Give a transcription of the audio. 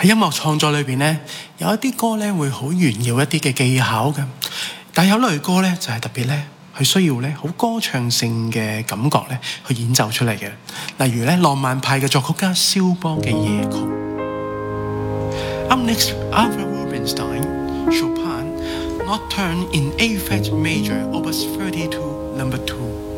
喺音樂創作裏邊咧，有一啲歌咧會好炫耀一啲嘅技巧嘅，但有類歌咧就係特別咧，佢需要咧好歌唱性嘅感覺咧去演奏出嚟嘅。例如咧浪漫派嘅作曲家肖邦嘅夜曲。Up next, Arthur Rubinstein, Chopin, Nocturne in A flat major, Opus 32, No. 2.